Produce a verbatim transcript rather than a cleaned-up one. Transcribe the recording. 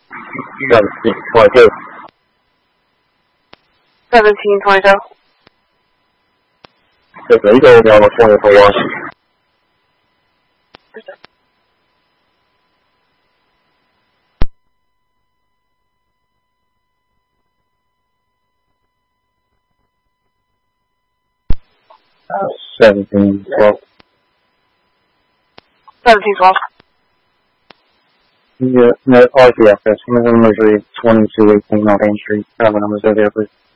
Seventeen twenty-two. Seventeen twenty-two. Yes, sir. You go down on twenty for one. Seventeen twelve. Seventeen twelve. Yeah, no, R T F S. Number three, twenty-two eighteen North Main Street. Cover numbers over there, please.